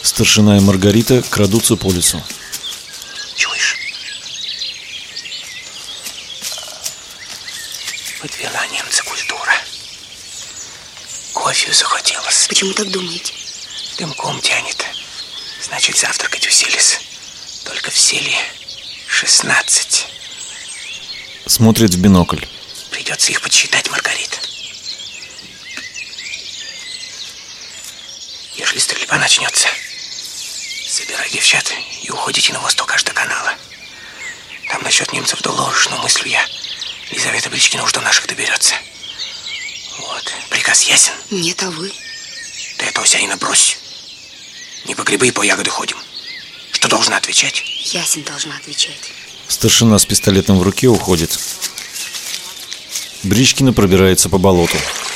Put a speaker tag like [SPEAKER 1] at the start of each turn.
[SPEAKER 1] Старшина и Маргарита крадутся по лесу.
[SPEAKER 2] Чуешь? Подвела немца культура. Кофе захотелось.
[SPEAKER 3] Почему так думаете?
[SPEAKER 2] Дымком тянет. Значит, завтракать уселись. Только в селе 16.
[SPEAKER 1] Смотрит в бинокль.
[SPEAKER 2] Придется их подсчитать, Маргарита. Если стрельба начнется, собирай девчат и уходите на восток аж до канала. Там насчет немцев доложишь, но мыслю я, Лизавета Бричкина уж до наших доберется. Вот, приказ ясен?
[SPEAKER 3] Нет, а вы?
[SPEAKER 2] Ты это, Осянина, брось. Не по грибы и по ягоды ходим. Что должна отвечать?
[SPEAKER 3] Ясен должна отвечать.
[SPEAKER 1] Старшина с пистолетом в руке уходит. Бричкина пробирается по болоту.